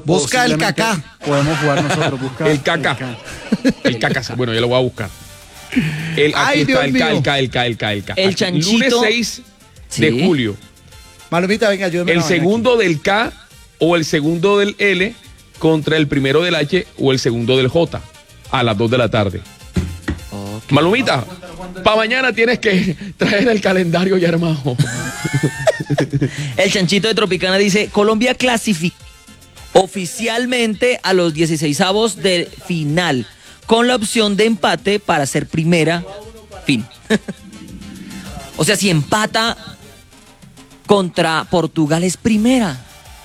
Busca el cacá. Podemos jugar nosotros, busca El caca. El caca, bueno, yo lo voy a buscar. Aquí está el K. El chanchito. Lunes 6 de julio. Malumita, venga, ayúdame. El segundo del K o el segundo del L contra el primero del H o el segundo del J a las 2 de la tarde. Okay. Malumita, para mañana tienes que traer el calendario ya armado. El chanchito de Tropicana dice, Colombia clasificó oficialmente a los 16avos de final, con la opción de empate para ser primera, fin. O sea, si empata contra Portugal es primera.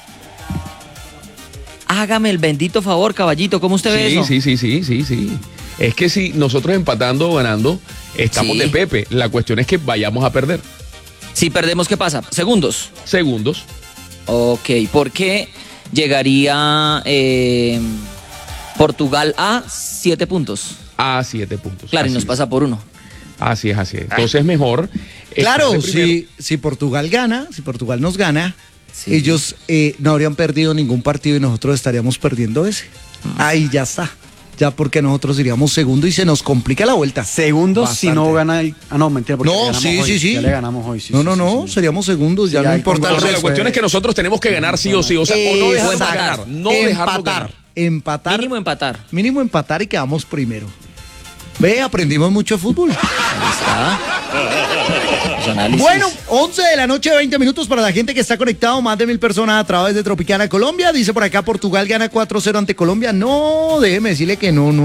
Hágame el bendito favor, caballito, ¿cómo usted ve eso? Sí. Es que si nosotros empatando o ganando, estamos de Pepe. La cuestión es que vayamos a perder. Si perdemos, ¿qué pasa? Segundos. Ok, ¿por qué llegaría Portugal a 7 puntos? A 7 puntos. Claro, y nos pasa por 1. Así es. Entonces es mejor. Claro, si Portugal gana, si Portugal nos gana, ellos no habrían perdido ningún partido y nosotros estaríamos perdiendo ese. Ahí ya está. Ya porque nosotros iríamos segundo y se nos complica la vuelta. Segundos si no gana el... no, mentira, porque sí. Ya le ganamos hoy. No, seríamos segundos, ya no importa el resto. La cuestión es que nosotros tenemos que ganar sí o sí, o sea, o no dejarlo ganar, no dejarlo ganar. Empatar. Mínimo empatar y quedamos primero. Ve, aprendimos mucho fútbol. Ahí está. Bueno, 11 de la noche, 20 minutos para la gente que está conectado, más de 1000 personas a través de Tropicana Colombia. Dice por acá, Portugal gana 4-0 ante Colombia. No, déjeme decirle que no.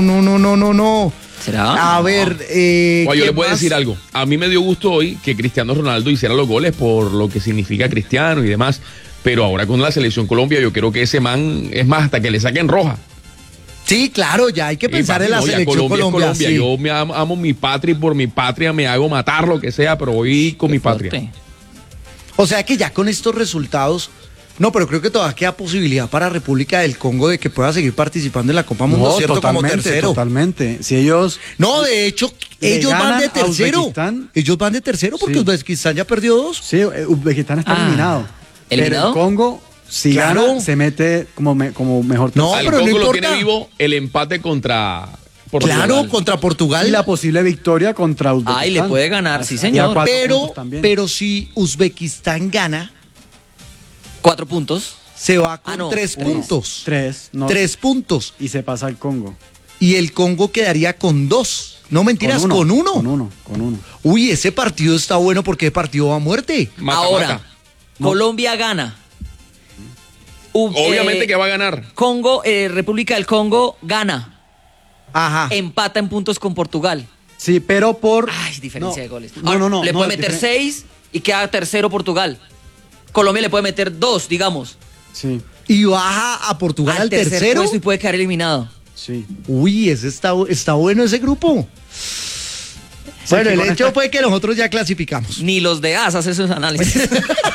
¿Será? A ver, yo le puedo decir algo. A mí me dio gusto hoy que Cristiano Ronaldo hiciera los goles por lo que significa Cristiano y demás. Pero ahora con la selección Colombia, yo creo que ese man, es más, hasta que le saquen roja. Sí, claro, ya hay que pensar en la selección Colombia. Sí. Yo me amo mi patria y por mi patria me hago matar lo que sea, pero voy con mi patria. O sea que ya con estos resultados, no, pero creo que todavía queda posibilidad para República del Congo de que pueda seguir participando en la Copa Mundo, ¿cierto? Como tercero. Totalmente. Si ellos... No, de hecho, ellos van de tercero. Ellos van de tercero porque Uzbekistán ya perdió 2. Sí, Uzbekistán está eliminado. ¿Eliminado? Pero el Congo... Si gana, se mete como mejor. No, al pero Congo no lo importa. tiene vivo el empate contra Portugal. Claro, contra Portugal. Y la posible victoria contra Uzbekistán. Ay, le puede ganar, sí, señor. Pero si Uzbekistán gana, 4 puntos. Se va con 3 puntos. 3 puntos. Y se pasa al Congo. Y el Congo quedaría con 2. No mentiras, con 1. Con uno. Uy, ese partido está bueno porque el partido va a muerte. Ahora, Colombia gana. Obviamente que va a ganar. Congo, República del Congo gana. Ajá. Empata en puntos con Portugal. Sí, pero por... Ay, diferencia de goles. No. Le puede meter 6 y queda tercero Portugal. Colombia le puede meter 2, digamos. Sí. Y baja a Portugal al tercero puesto y puede quedar eliminado. Sí. Uy, ese está bueno ese grupo. Bueno, el hecho fue que nosotros ya clasificamos. Ni los de AS hacen esos análisis.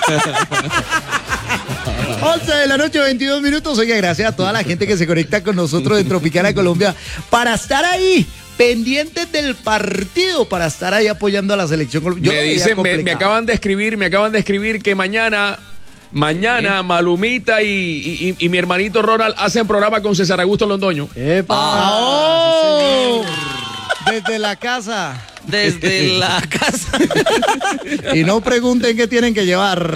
11 de la noche, 22 minutos. Oye, gracias a toda la gente que se conecta con nosotros de Tropicana Colombia para estar ahí, pendientes del partido, para estar ahí apoyando a la selección colombiana. Me acaban de escribir que mañana Malumita y mi hermanito Ronald hacen programa con César Augusto Londoño. Desde la casa. Desde la casa. Y no pregunten qué tienen que llevar.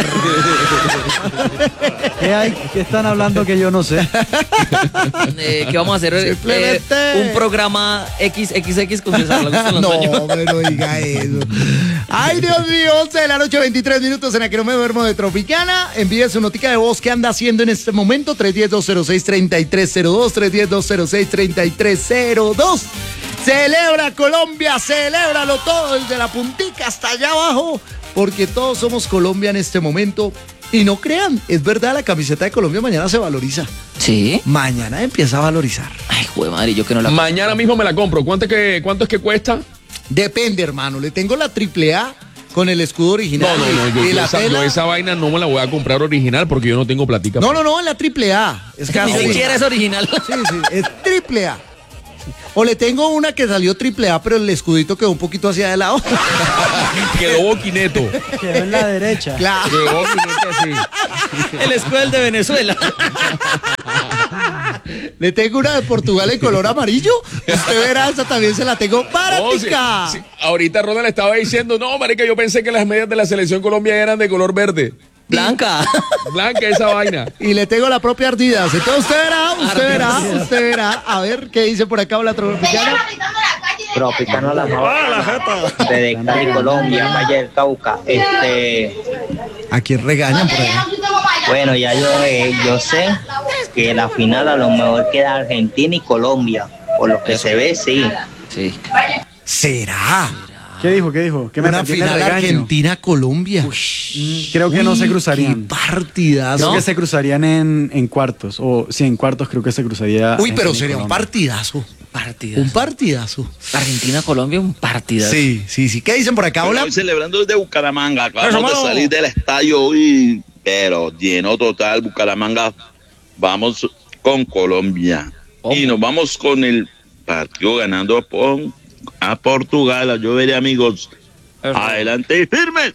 ¿Qué están hablando que yo no sé? ¿Qué vamos a hacer? Un programa XXX con César Augusto Londoño. No, pero diga eso. Ay, Dios mío, 11 de la noche, 23 minutos en la que no me duermo de Tropicana. Envíe su notica de voz que anda haciendo en este momento. 310-206-3302, 310-206-3302. Celebra Colombia, celébralo todo desde la puntica hasta allá abajo, porque todos somos Colombia en este momento. Y no crean, es verdad, la camiseta de Colombia mañana se valoriza. ¿Sí? Mañana empieza a valorizar. Ay, joder, madre, yo que no la... Mañana mismo me la compro. ¿Cuánto es que cuesta? Depende, hermano. Le tengo la AAA con el escudo original. Yo esa vaina no me la voy a comprar original porque yo no tengo platica. No, en la AAA. Es Ni siquiera es original. Sí, es AAA. O le tengo una que salió AAA, pero el escudito quedó un poquito hacia de lado. Quedó boquineto. Quedó en la derecha. Claro. Quedó boquineto así. El escudo del de Venezuela. Le tengo una de Portugal en color amarillo. Usted verá, esa también se la tengo baratica. Sí. Ahorita Ronald estaba diciendo, no, marica, yo pensé que las medias de la selección Colombia eran de color verde. Blanca. Blanca esa vaina. Y le tengo la propia Ardidas. Entonces usted verá. A ver qué dice por acá la Tropicana. Tropicana la mejor de Cali, Colombia, Valle del Cauca. ¿A quién regañan por ahí? Bueno, ya yo sé que la final a lo mejor queda Argentina y Colombia. Por lo que se ve, sí. Sí. ¿Será? ¿Qué dijo? ¿Qué me Una metí en el final regaño? Argentina-Colombia. Creo que no se Qué cruzarían. partidazo. Creo que se cruzarían en cuartos. O sí, en cuartos creo que se cruzaría. Uy, pero en sería un Colombia. partidazo. Partidazo. Un partidazo. Argentina-Colombia, un partidazo. Sí. ¿Qué dicen por acá? Hola. Estoy celebrando desde Bucaramanga. Eso, Acabamos de mano. salir del estadio hoy, pero lleno total. Bucaramanga. Vamos con Colombia. Y nos vamos con el partido ganando a Portugal. Yo veré, amigos. Adelante y firmes.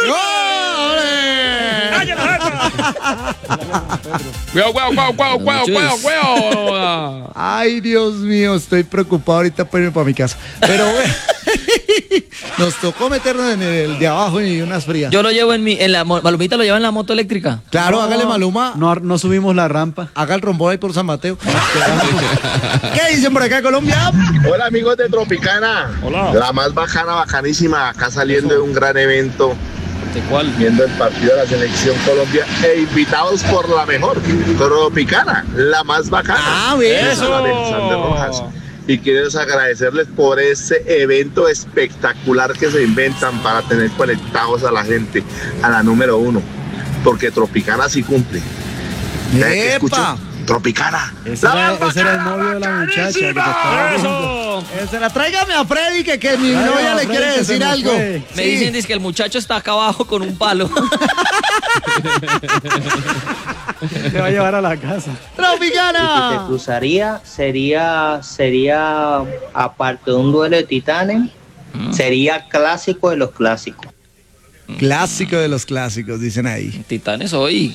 Cuidado. Ay, Dios mío, estoy preocupado ahorita por irme para mi casa. Pero bueno, nos tocó meternos en el de abajo y unas frías. Yo lo llevo Malumita lo lleva en la moto eléctrica. Claro, No, hágale Maluma. No subimos la rampa. Haga el rombón ahí por San Mateo. ¿Qué dicen por acá, Colombia? Hola amigos de Tropicana. Hola. La más bacana, bacanísima, acá saliendo de un gran evento, ¿De cuál? viendo el partido de la selección Colombia e invitados por la mejor, Tropicana, la más bacana. Ah, bien. Eso. La de Sander Rojas. Y quiero agradecerles por ese evento espectacular que se inventan para tener conectados a la gente, a la número 1, porque Tropicana sí cumple. ¿Qué escucho? ¡Epa! Tropicana. Ese era el novio de la muchacha que te estaba viendo. Tráigame a Freddy que mi novia le quiere decir algo. Me dicen que el muchacho está acá abajo con un palo. Te va a llevar a la casa. Y que se ¡Tropicana! cruzaría sería aparte de un duelo de titanes, sería clásico de los clásicos. Clásico de los clásicos, dicen ahí. Titanes hoy.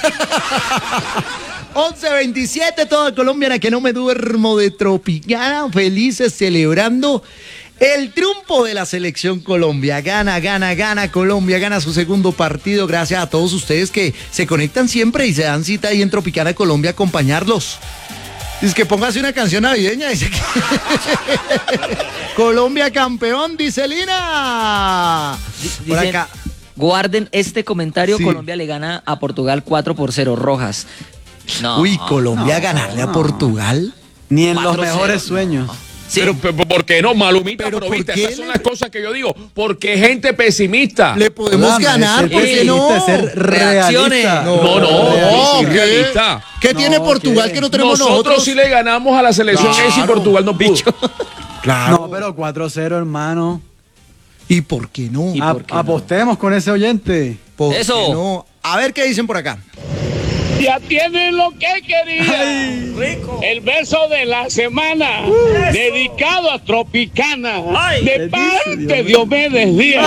11:27, toda colombiana que no me duermo de Tropicana, felices celebrando el triunfo de la selección Colombia. Gana Colombia, gana su segundo partido. Gracias a todos ustedes que se conectan siempre y se dan cita ahí en Tropicana Colombia a acompañarlos. Dice que póngase una canción navideña, dice que Colombia campeón, dice Lina. Por Dicen, acá. guarden este comentario, Sí. Colombia le gana a Portugal 4-0, Rojas. No, Uy, Colombia ganarle a Portugal. Ni en los 4-0. mejores sueños. Sí. Pero, ¿por qué no, Malumita? Pero Pero, ¿por viste, qué esas son le- las cosas que yo digo. Porque gente pesimista. Le podemos Dame, ganar, ser ¿por qué no? pesimista, ser Reacciones. realista. No, ¿qué? realista. ¿Qué No, tiene Portugal ¿qué? que no tenemos Nosotros nosotros? sí le ganamos a la selección Claro. esa y Portugal no pudo. Claro. No, pero 4-0, hermano. ¿Y por qué no? ¿Y por qué no? Apostemos con ese oyente. ¿Por Eso. qué no? A ver qué dicen por acá. Ya tienen lo que querían. El verso de la semana. Dedicado a Tropicana. De parte de Diomedes Díaz.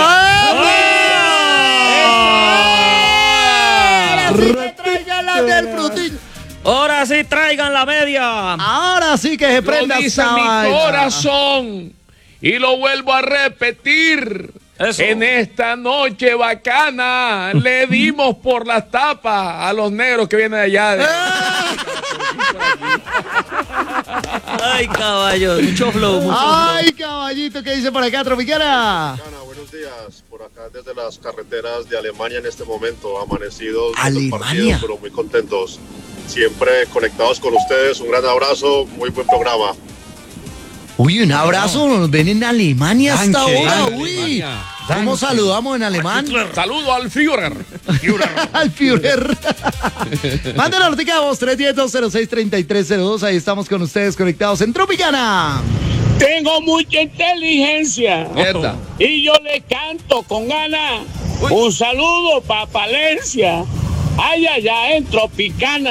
Traigan la del frutillo. Ahora sí traigan la media. Ahora sí que se Lo prenda dice esta mi vaina. corazón y lo vuelvo a repetir. Eso. En esta noche bacana le dimos por las tapas a los negros que vienen de allá. Ay, caballos, mucho flow, mucho Ay, caballito, ¿qué dice por acá, Tropicana? Ana, buenos días. Por acá desde las carreteras de Alemania en este momento, amanecidos de los Alemania. partidos, pero muy contentos. Siempre conectados con ustedes. Un gran abrazo, muy buen programa. Uy, un abrazo, nos ven en Alemania hasta Danke, ahora, danke. uy. ¿Cómo saludamos en alemán? Saludo al Führer. Al Führer. Manden la notica de voz 310-206-3302. Ahí estamos con ustedes conectados en Tropicana. Tengo mucha inteligencia. Mierda. Y yo le canto con ganas. Un saludo para Palencia. Ay, allá en Tropicana.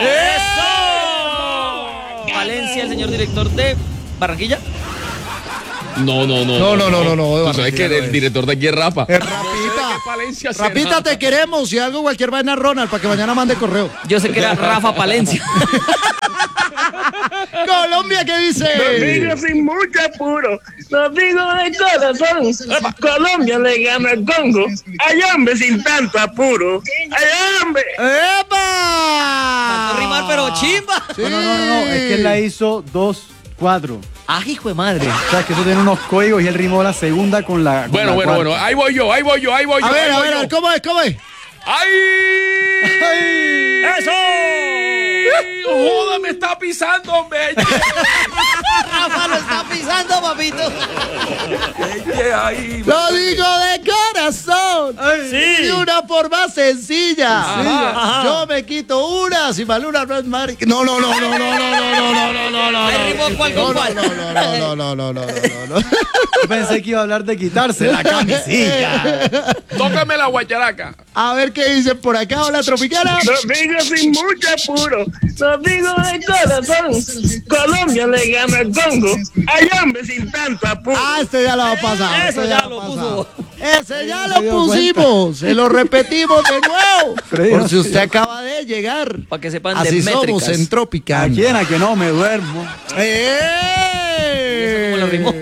Valencia, el señor director de Barranquilla. No. No, Tú sabes que el director de aquí es Rafa. Rapita. Palencia hace Rapita, nada. te queremos. Si algo, cualquier vaina, Ronald, para que mañana mande correo. Yo sé que era Rafa Palencia. Colombia, ¿qué dice? Lo digo sin mucho apuro, lo digo de corazón. Colombia le gana al Congo. Ay, hombre, sin tanto apuro. Ay, hombre. ¡Epa! No rimar, pero chimba. Sí. No, es que él la hizo 2-4. Ah, hijo de madre. O sea, que eso tiene unos códigos y él rimó la segunda con la. Bueno, ahí voy yo. A ver, ¿cómo es? ¡Ay! ¡Eso! ¡Joda, me está pisando, hombre! Rafa lo está pisando, papito. Ahí, Lo digo de corazón. Sí. De una forma sencilla. Ajá. Yo me quito una, si Maluna no es Mari. No. Ahí rimó cuál con cuál. No. Yo pensé que iba a hablar de quitarse la camisilla. Tócame la guacharaca. A ver qué dicen por acá. Hola, Tropicana. Lo digo sin mucho apuro, lo digo de corazón. Colombia le gana al Congo. Ay, hombre, sin tanto apuro. Ah, este ya lo ha pasado. Eso este ya lo lo ha puso. pasado. Ese ya Se lo dio pusimos. Se lo repetimos de nuevo. Freddy, Por no si se usted dio acaba de llegar. Para que sepan de Así somos métricas. en ¿A Tropicana. quién? ¿A que no? Me duermo. cómo lo rimó?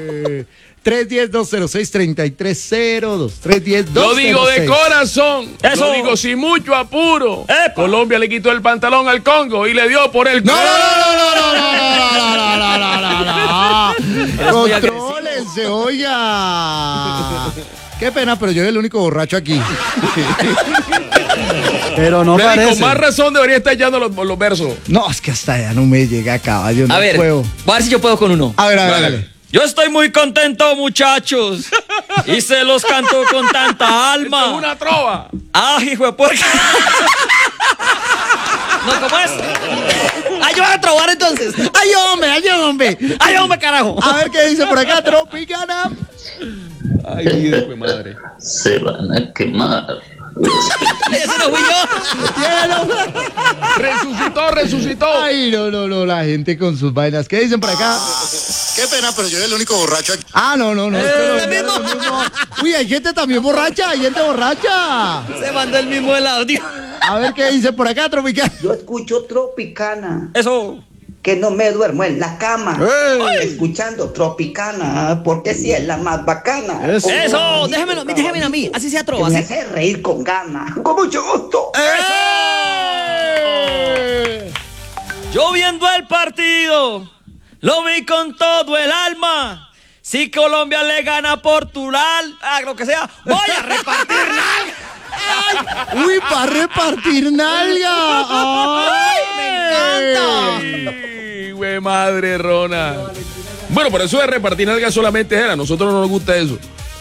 310-206-3302. 310-206. Lo digo de corazón. Eso. Lo digo sin mucho apuro. ¡Epa! Colombia le quitó el pantalón al Congo y le dio por el... No. muy agresivo. Contrólense, oiga. Qué pena, pero yo soy el único borracho aquí. Pero no Freddy, parece. con más razón debería estar echando los versos. No, es que hasta allá no me llega, caballo. No A ver, puedo. voy a ver si yo puedo con uno. A ver, Dale. dale. Yo estoy muy contento, muchachos. Y se los canto con tanta Esto es alma. una trova. ¡Ah, hijo de puerca! No, ¿cómo es? ¡Ay, yo voy a trobar entonces! ¡Ay, hombre! ¡Ay, hombre, carajo! A ver qué dice por acá, Tropicana. Ay, hijo de madre. Se van a quemar. ¡Ese no fui yo! Resucitó. Ay, no, la gente con sus vainas. ¿Qué dicen por acá? Qué pena, pero yo soy el único borracho aquí. Ah, no. es que ¿el mismo? lo mismo. Uy, hay gente también borracha, Se mandó el mismo el audio. A ver qué dice por acá, Tropicana. Yo escucho Tropicana, Eso. que no me duermo en la cama, escuchando Tropicana, porque si es la más bacana. Eso. Eso. Déjeme a mí. Así sea Que trova. me así. hace reír con ganas, con mucho gusto. Yo viendo el partido, lo vi con todo el alma. Si Colombia le gana a Portugal, lo que sea, voy a repartir nalga. Uy, para repartir nalga. ¡Ay, me encanta! Ay, güey, madre, Rona. Bueno, por eso de repartir nalga solamente era. A nosotros no nos gusta eso.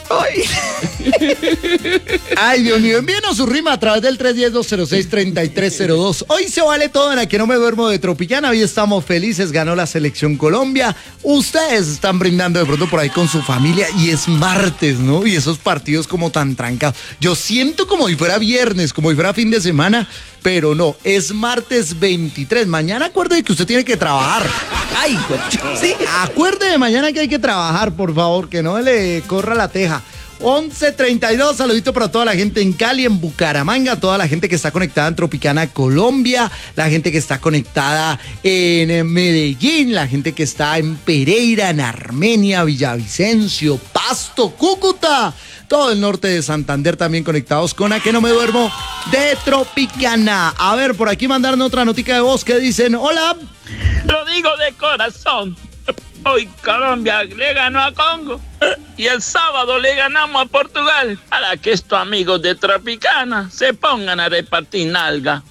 Ay, Dios mío, envíenos su rima a través del 310-206-3302. Hoy se vale todo en la que no me duermo de Tropicana. Hoy estamos felices, ganó la selección Colombia. Ustedes están brindando de pronto por ahí con su familia y es martes, ¿no? Y esos partidos como tan trancados. Yo siento como si fuera viernes, como si fuera fin de semana, pero no, es martes 23. Mañana acuerde que usted tiene que trabajar. Ay, Sí, acuerde de mañana que hay que trabajar, por favor, que no le corra la teja. 11:32, saludito para toda la gente en Cali, en Bucaramanga, toda la gente que está conectada en Tropicana, Colombia, la gente que está conectada en Medellín, la gente que está en Pereira, en Armenia, Villavicencio, Pasto, Cúcuta, todo el norte de Santander también conectados con A Que No Me Duermo de Tropicana. A ver, por aquí mandaron otra notica de voz que dicen, hola. Lo digo de corazón. Hoy Colombia le ganó a Congo y el sábado le ganamos a Portugal. Para que estos amigos de Tropicana se pongan a repartir nalga.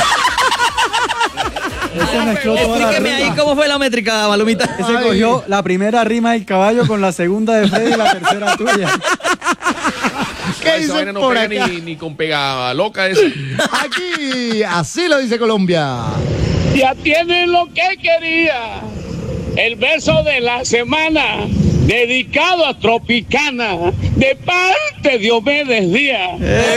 Ese mezcló toda la explíqueme ahí rima. cómo fue la métrica, Malumita. Ese cogió la primera rima del caballo con la segunda de Freddy y la tercera tuya. ¿Qué Esa dicen vaina no por pega acá? ni con pega loca esa. Aquí, así lo dice Colombia. Ya tienen lo que quería. El verso de la semana, dedicado a Tropicana, de parte de Diomedes Díaz.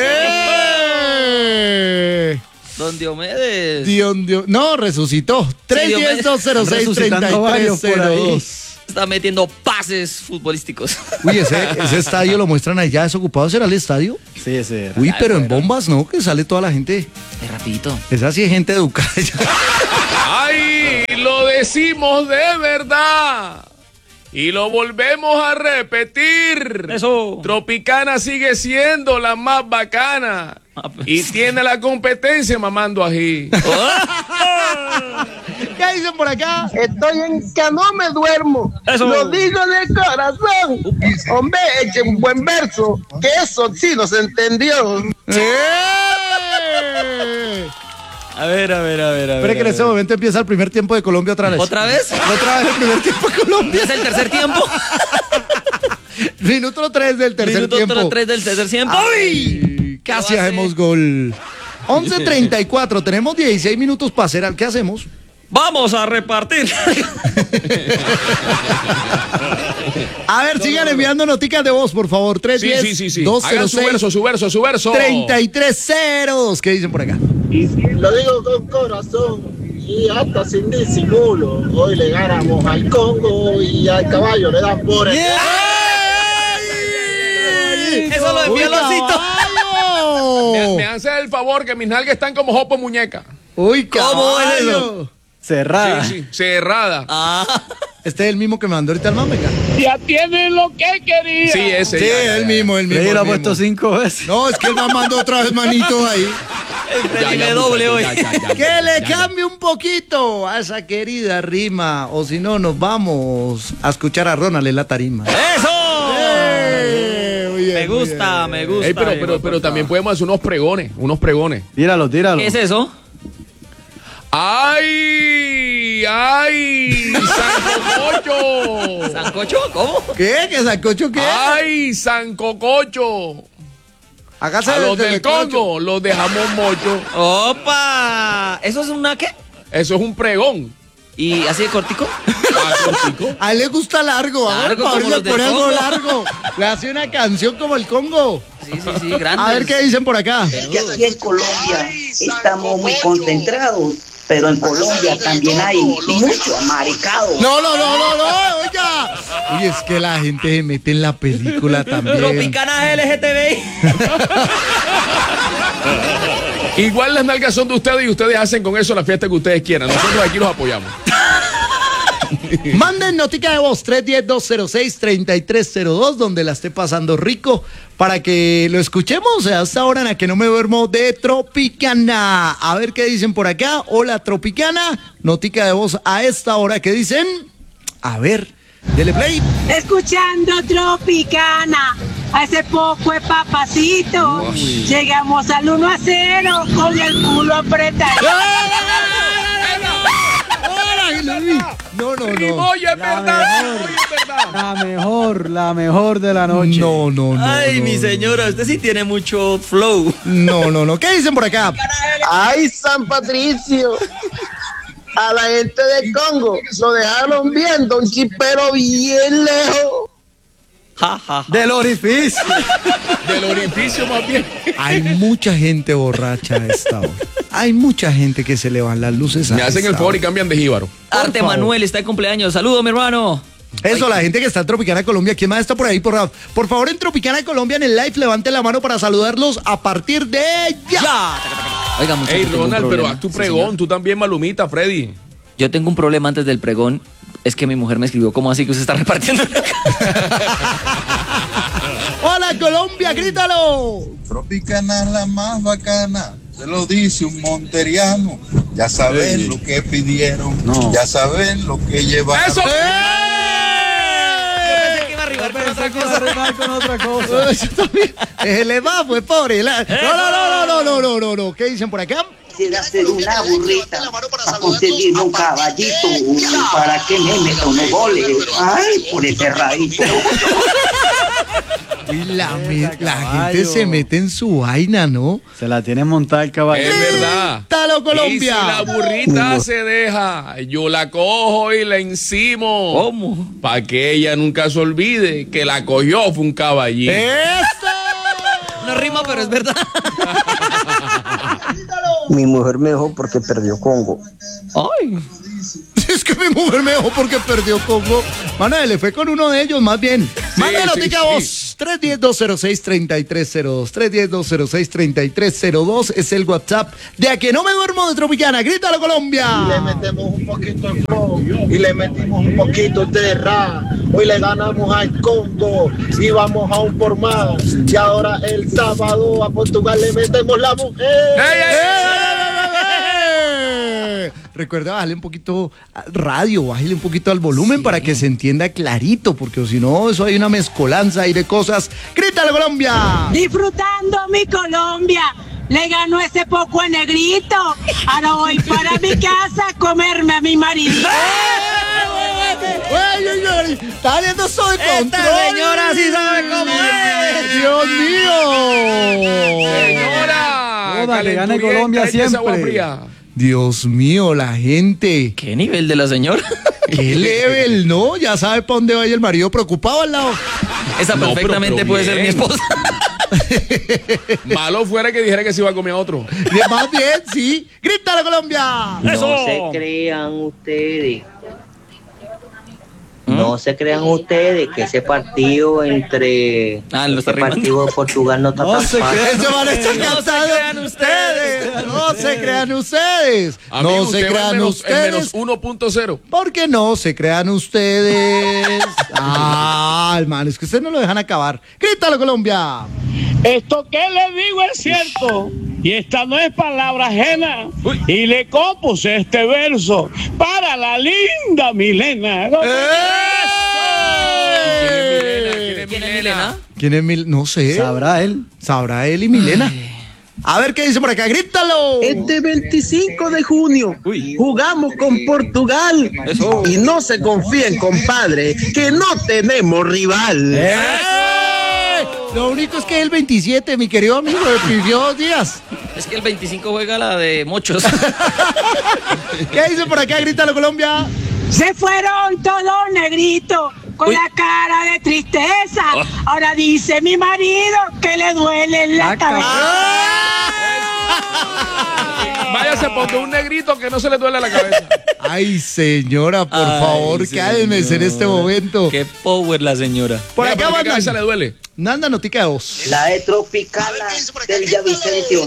Don Diomedes. No, resucitó. Resucitando varios por ahí. 310-206-3302. Está metiendo pases futbolísticos. Uy, ese estadio lo muestran allá desocupado. ¿Será el estadio? Sí, ese era. Uy, pero en bombas, ¿no? Que sale toda la gente. Es rapidito. Esa sí es gente educada. ¡Ay! Lo de decimos de verdad. Y lo volvemos a repetir. Eso. Tropicana sigue siendo la más bacana. Y tiene la competencia mamando ají. ¿Qué dicen por acá? Estoy en que no me duermo. Eso. Lo digo de corazón. Hombre, eche un buen verso. Que eso sí nos entendió. A ver. Espera que en este momento empieza el primer tiempo de Colombia otra vez. ¿Otra vez? Otra vez el primer tiempo de Colombia. ¿Es el tercer tiempo? Minuto 3 del tercer tiempo. Minuto 3 del tercer tiempo. ¡Ay! Casi hacemos gol. 11:34. Tenemos 16 minutos para hacer. ¿Qué hacemos? Vamos a repartir. A ver, sigan enviando noticas de voz, por favor. 310 Sí. 206 Hagan su verso. 3302. ¿Qué dicen por acá? Lo digo con corazón y hasta sin disimulo. Hoy le ganamos al Congo y al caballo le dan por el... Eso lo envía Losito. Me hace el favor que mis nalgas están como jopo muñeca. Uy, ¿Cómo es caballo. eso? Cerrada. Sí, cerrada. Este es el mismo que me mandó ahorita el man, venga. Ya tienen lo que quería. Sí, ese. Sí, ya. el mismo. Freddy lo ha puesto 5 veces. No, es que él me mandó otra vez manito ahí. Ya, doble hoy. Que le cambie un poquito a esa querida rima, o si no, nos vamos a escuchar a Ronald en la tarima. ¡Eso! Muy bien, Me muy gusta, bien. me gusta. Ey, pero también podemos hacer unos pregones. Tíralo. ¿Qué es eso? ¡Ay! ¡Sancococho! ¿Sancocho? ¿Cómo? ¿Qué? ¿Qué sancocho qué? ¡Ay, sancococho! Hágase A los desde del el cocho. Congo los dejamos mocho. ¡Opa! ¿Eso es una qué? Eso es un pregón. ¿Y así de cortico? A él le gusta largo, Largo, a ver, como le los del pone algo Congo. largo. Le hace una canción como el Congo. Sí, grande. A ver qué dicen por acá. Que aquí en Colombia estamos muy concentrados, pero en Colombia también hay mucho amaricado. No, oiga. Oye, es que la gente se mete en la película también. Tropicana LGTBI. Igual las nalgas son de ustedes y ustedes hacen con eso la fiesta que ustedes quieran. Nosotros aquí los apoyamos. Manden notica de voz 310-206-3302 donde la esté pasando rico para que lo escuchemos hasta ahora en la que no me duermo de Tropicana. A ver qué dicen por acá. Hola Tropicana, notica de voz a esta hora. ¿Qué dicen? A ver, dele play. Escuchando Tropicana. Hace poco es papacito. Llegamos al 1-0 con el culo apretado. No. Oye, es verdad. La mejor de la noche. No. Ay, mi señora, usted sí tiene mucho flow. No. ¿Qué dicen por acá? ¡Ay, San Patricio! A la gente de Congo lo dejaron viendo un chipero bien lejos. Del orificio. Del orificio más bien. Hay mucha gente borracha a esta hora. Hay mucha gente que se le van las luces a Me hacen el favor y cambian de jíbaro. Arte favor. Manuel está de cumpleaños. Saludos, mi hermano. Eso, la gente que está en Tropicana Colombia, ¿quién más está por ahí? Por favor, en Tropicana Colombia, en el live, levante la mano para saludarlos a partir de ya. Oiga, muchachos, Ey, tengo un Ronald, pero problema. haz tu Sí, pregón, señor. tú también, Malumita, Freddy. Yo tengo un problema antes del pregón. Es que mi mujer me escribió, ¿cómo así que usted está repartiendo? ¡Hola, Colombia! ¡Grítalo! Tropicana es la más bacana, se lo dice un monteriano. Ya saben lo que pidieron, ya saben lo que llevaron. ¡Eso! Con otra cosa. Le va, pues, pobre. No. ¿Qué dicen por acá? Quisiera hacer una burrita para conseguirme un caballito, para que me meta unos goles. Ay, por ese radito. Y la gente se mete en su vaina, ¿no? Se la tiene montada el caballo. Es verdad. ¡Talo, Colombia! Y si la burrita se deja, yo la cojo y la encimo. ¿Cómo? Para que ella nunca se olvide que la cogió fue un caballito. No rima, pero es verdad. Mi mujer me dejó porque perdió Congo. Ay. Es que mi mujer me dejó porque perdió Congo. Manuel, le fue con uno de ellos, más bien. Manda notica sí. voz. 310-206-3302. 310-206-3302 es el WhatsApp de A Que No Me Duermo de Tropicana. ¡Grítalo, Colombia! Y le metemos un poquito de flow y le metimos un poquito de rap. Hoy le ganamos al Congo y vamos aún por más. Y ahora el sábado a Portugal le metemos la mujer. Recuerda bajarle un poquito al radio, bájale un poquito al volumen para que se entienda clarito, porque si no, eso hay una mezcolanza ahí de cosas. ¡Grítalo, Colombia! Disfrutando mi Colombia. Le ganó ese poco a negrito. Ahora voy para mi casa a comerme a mi maridito. Está viendo eso de control. Esta señora sí sabe cómo es. ¡Dios mío! Señora, Joda, que gane Colombia siempre. Dios mío, la gente. ¿Qué nivel de la señora? ¿Qué level, no? Ya sabe para dónde va el marido preocupado al lado. Esa perfectamente puede ser mi esposa. Malo fuera que dijera que se iba a comer a otro. Más bien, sí. ¡Grítalo, Colombia! No se crean ustedes. No se crean ustedes que ese partido entre ese partido de Portugal no está tan fácil. No se crean ustedes. No se crean ustedes. Amigo, No se crean menos ustedes. 1.0. Porque no se crean ustedes. Hermano, es que ustedes no lo dejan acabar. ¡Grítalo, Colombia! Esto que le digo es cierto, y esta no es palabra ajena. Y le compuse este verso para la linda Milena. ¿Quién es Milena? ¿Quién es Milena? No sé. Sabrá él. Sabrá él y Milena. A ver qué dice por acá, grítalo. Este 25 de junio jugamos con Portugal. Y no se confíen, compadre, que no tenemos rival. Lo único es que es el 27, mi querido amigo, vivió 2 días. Es que el 25 juega la de mochos. ¿Qué dice por acá? Grítalo, Colombia. Se fueron todos negritos con la cara de tristeza. Ahora dice mi marido que le duele en la cabeza. Váyase, ponte un negrito que no se le duele la cabeza. Ay, señora, por favor, cálmese en este momento. Qué power la señora. Por Mira, acá ¿por qué mandan. cabeza le duele? Nanda, notica de voz. La de Tropicana del Villavicencio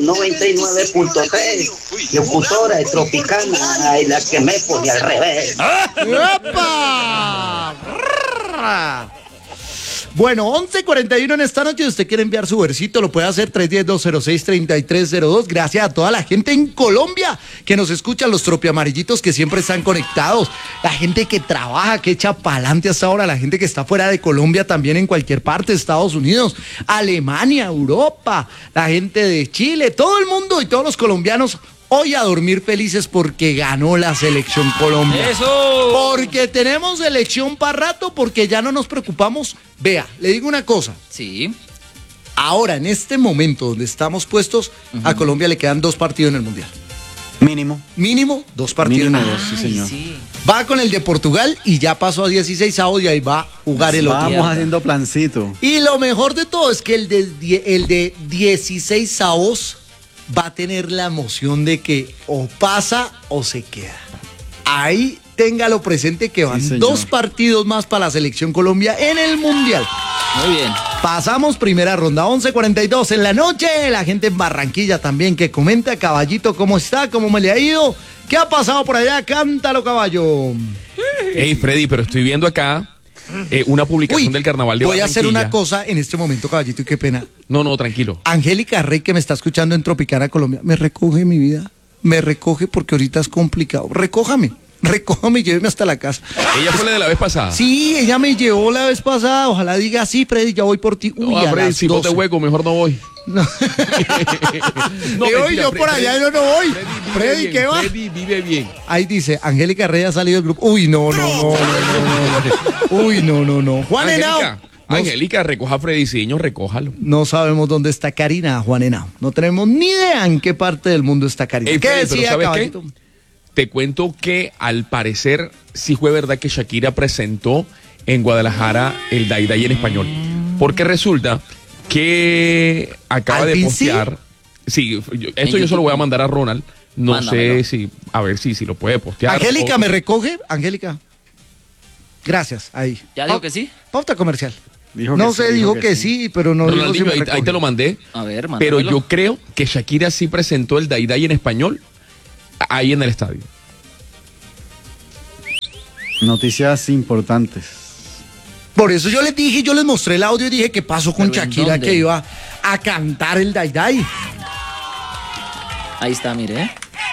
99.3. Locutora de Tropicana, y la que me pone al revés. ¡Opa! Bueno, 11:41 en esta noche. Si usted quiere enviar su versito, lo puede hacer 310-206-3302. Gracias a toda la gente en Colombia que nos escucha, los tropiamarillitos que siempre están conectados, la gente que trabaja, que echa pa'lante hasta ahora, la gente que está fuera de Colombia también en cualquier parte, Estados Unidos, Alemania, Europa, la gente de Chile, todo el mundo y todos los colombianos. Hoy a dormir felices porque ganó la selección Colombia. ¡Eso! Porque tenemos selección para rato, porque ya no nos preocupamos. Vea, le digo una cosa. Sí. Ahora, en este momento donde estamos puestos, a Colombia le quedan 2 partidos en el Mundial. Mínimo. Mínimo 2 partidos Mínimo en el 2, sí, señor. Sí. Va con el de Portugal y ya pasó a 16 avos y ahí va a jugar el otro. Vamos haciendo plancito. Y lo mejor de todo es que el de 16 avos va a tener la emoción de que o pasa o se queda. Ahí téngalo presente que van Sí, señor. 2 partidos más para la selección Colombia en el Mundial. Muy bien. Pasamos primera ronda, 11:42 en la noche. La gente en Barranquilla también que comenta. Caballito, ¿cómo está? ¿Cómo me le ha ido? ¿Qué ha pasado por allá? Cántalo, caballo. Hey, Freddy, pero estoy viendo acá una publicación del Carnaval de Voy a hacer Barranquilla. una cosa en este momento, caballito, y qué pena. No, tranquilo. Angélica Rey, que me está escuchando en Tropicana, Colombia, me recoge mi vida. Me recoge porque ahorita es complicado. Recójame y lléveme hasta la casa. Ella fue la de la vez pasada. Sí, ella me llevó la vez pasada. Ojalá diga, sí, Freddy, ya voy por ti. Uy, No, a Freddy, las si no te 12. hueco, mejor no voy. No. No, Digo, mentira, yo por allá yo no voy. Freddy, ¿qué va? Freddy vive bien. Ahí dice, Angélica Rey ha salido del grupo. Uy, no. Uy, no. Juan Henao. Angélica, recoja a Freddy Ciño, recójalo. No sabemos dónde está Karina, Juan Henao. No tenemos ni idea en qué parte del mundo está Karina. Ey, ¿Qué Freddy, pero decía, ¿sabes caballito? qué? Te cuento que al parecer sí fue verdad que Shakira presentó en Guadalajara el Day Day en español. Porque resulta que acaba de ¿Alpin postear. Sí, esto yo se lo voy a mandar a Ronald. No Mándamelo. sé si, a ver si lo puede postear. Angélica, o- ¿me recoge? Angélica. Gracias, ahí. ¿Ya digo que sí? Pauta comercial. No sé, dijo que sí, pero no dijo si Ronaldinho, me ahí recogió. te lo mandé. A ver, Pero mándamelo. yo creo que Shakira sí presentó el Day Day en español ahí en el estadio. Noticias importantes. Por eso yo les dije, yo les mostré el audio y dije qué pasó con ¿Pero en Shakira dónde? que iba a cantar el Day Day. Ahí está, mire.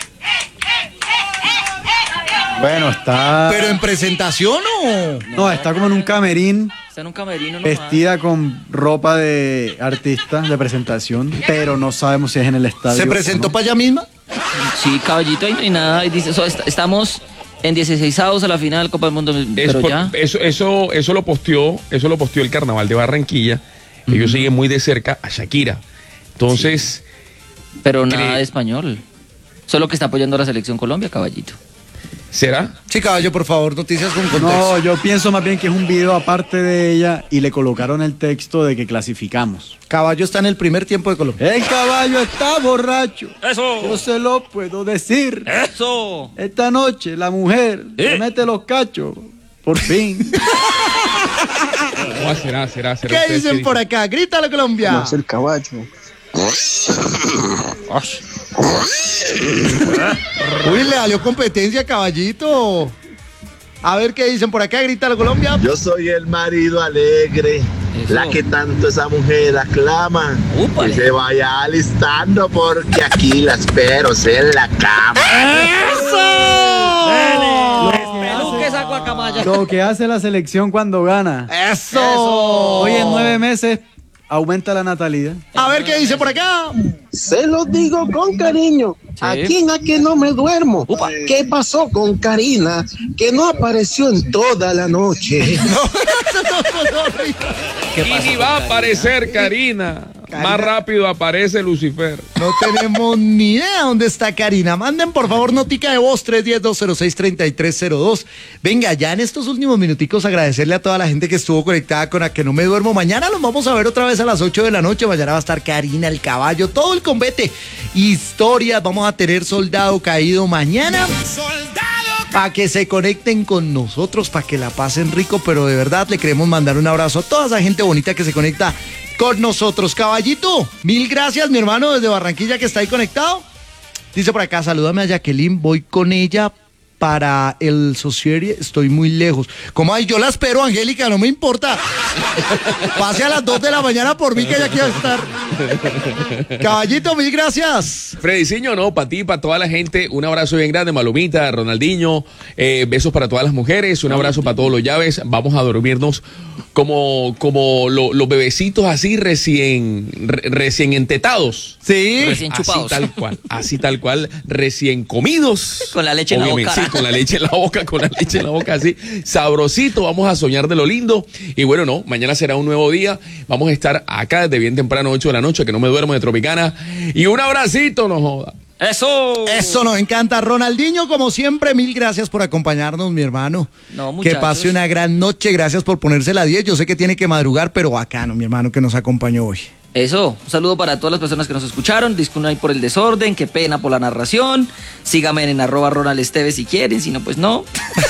Bueno, está... ¿Pero en presentación o...? No, está como en un camerín, Está en un camerino nomás. vestida con ropa de artista, de presentación, pero no sabemos si es en el estadio. ¿Se o presentó no. para allá misma? Sí, caballito, ahí no hay nada. Y dice, estamos en 16avos a la final Copa del Mundo, pero ya. Eso lo posteó el Carnaval de Barranquilla. Ellos siguen muy de cerca a Shakira. Entonces, Pero nada de español. Solo que está apoyando a la selección Colombia, caballito. ¿será? Sí, caballo, por favor, noticias con contexto. No, yo pienso más bien que es un video aparte de ella y le colocaron el texto de que clasificamos. Caballo está en el primer tiempo de Colombia. El caballo está borracho. ¡Eso! Yo se lo puedo decir. ¡Eso! Esta noche la mujer le mete los cachos. Por fin. Será. ¿Qué dicen por acá? Grítalo, Colombia. No es el caballo. Uy, le salió competencia, caballito. A ver qué dicen por acá, grítalo, Colombia. Yo soy el marido alegre, Eso. la que tanto esa mujer aclama. Úpale. Que se vaya alistando porque aquí la espero en la cama. Peluques a Guacamaya. Lo que hace la selección cuando gana. ¡Eso! Hoy en 9 meses aumenta la natalidad. A ver qué dice por acá. Se lo digo con cariño. ¿A quién a que no me duermo? ¿Qué pasó con Karina? Que no apareció en toda la noche. Y ni va a aparecer Karina. Más rápido aparece Lucifer. No tenemos ni idea dónde está Karina. Manden por favor notica de voz 310-206-3302. Venga, ya en estos últimos minuticos agradecerle a toda la gente que estuvo conectada con A Que No Me Duermo. Mañana los vamos a ver otra vez a las 8 de la noche. Mañana va a estar Karina, el caballo, todo el combate. Historias, vamos a tener Soldado Caído mañana. Para que se conecten con nosotros, para que la pasen rico, pero de verdad le queremos mandar un abrazo a toda esa gente bonita que se conecta con nosotros. Caballito, mil gracias, mi hermano, desde Barranquilla que está ahí conectado. Dice por acá, salúdame a Jacqueline, voy con ella para el Socieri, estoy muy lejos. ¿Cómo hay? Yo la espero, Angélica, no me importa. Pase a las 2 de la mañana por mí que ya quiero estar. Caballito, mil gracias. Frediciño, no, para ti, para toda la gente, un abrazo bien grande, Malumita, Ronaldinho, besos para todas las mujeres, un abrazo para todos los llaves. Vamos a dormirnos como los bebecitos así recién entetados. Sí. Recién chupados. Así tal cual, recién comidos. Con la leche en la boca. Sí, con la leche en la boca, así, sabrosito, vamos a soñar de lo lindo. Y bueno, no, mañana será un nuevo día. Vamos a estar acá desde bien temprano, 8 de la noche, que no me duermo, de Tropicana. Y un abracito, no joda. ¡Eso! Eso nos encanta. Ronaldinho, como siempre, mil gracias por acompañarnos, mi hermano. No, que muchachos. pase una gran noche. Gracias por ponerse la 10. Yo sé que tiene que madrugar, pero bacano, mi hermano, que nos acompañó hoy. Eso, un saludo para todas las personas que nos escucharon. Disculpen ahí por el desorden, qué pena por la narración. Síganme en @RonaldEsteves si quieren, si no, pues no.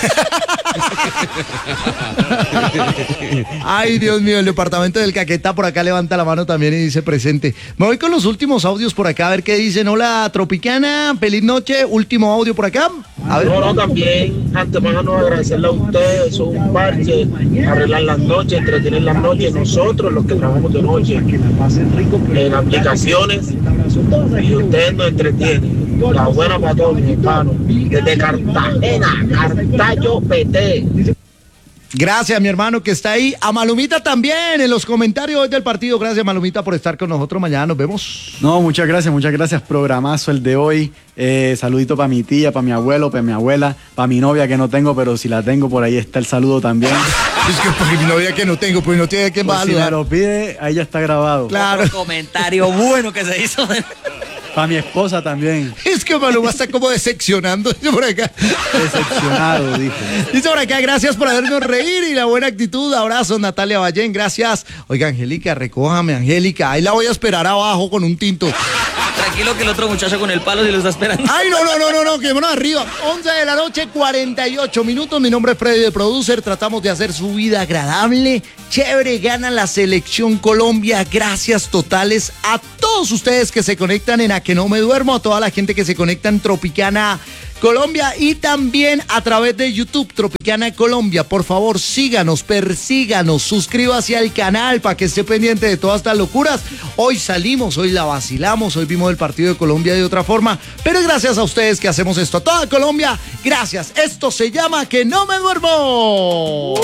Ay, Dios mío, el departamento del Caquetá por acá levanta la mano también y dice presente. Me voy con los últimos audios por acá, a ver qué dicen. Hola, Tropicana, feliz noche. Último audio por acá. A ver. No, también, antemano agradecerle a ustedes, son un parche, arreglar las noches, entretener las noches, nosotros los que trabajamos de noche, en aplicaciones, y ustedes nos entretienen. La buena para todos, mis hermanos, desde Cartagena, Cartayo PT. Gracias, mi hermano, que está ahí. A Malumita también en los comentarios hoy del partido. Gracias, Malumita, por estar con nosotros. Mañana nos vemos. No, muchas gracias. Programazo el de hoy. Saludito para mi tía, para mi abuelo, para mi abuela, para mi novia que no tengo, pero si la tengo por ahí está el saludo también. Es que para mi novia que no tengo, pues no tiene que Pues si me lo pide, ahí ya está grabado. Claro. Otro comentario bueno que se hizo. Para mi esposa también. Es que Maluma está como decepcionando. Dice por acá. Decepcionado, dijo. Dice por acá, gracias por hacernos reír y la buena actitud. Abrazos, Natalia Ballén, gracias. Oiga, Angélica, recójame, Angélica. Ahí la voy a esperar abajo con un tinto. Tranquilo que el otro muchacho con el palo se lo está esperando. Ay, no, quedémonos arriba. 11 de la noche, 48 minutos. Mi nombre es Freddy de Producer. Tratamos de hacer su vida agradable. Chévere, gana la selección Colombia. Gracias totales a todos ustedes que se conectan en A Que No Me Duermo, a toda la gente que se conecta en Tropicana Colombia y también a través de YouTube, Tropicana Colombia. Por favor, síganos, persíganos, suscríbase al canal para que esté pendiente de todas estas locuras. Hoy salimos, hoy la vacilamos, hoy vimos el partido de Colombia de otra forma, pero gracias a ustedes que hacemos esto. A toda Colombia, gracias. Esto se llama Que No Me Duermo.